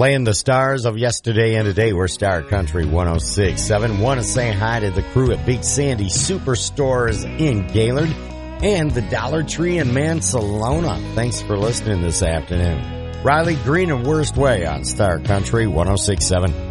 Playing the stars of yesterday and today. We're Star Country 106.7. Want to say hi to the crew at Big Sandy Superstores in Gaylord and the Dollar Tree in Mansalona. Thanks for listening this afternoon. Riley Green and Worst Way on Star Country 106.7.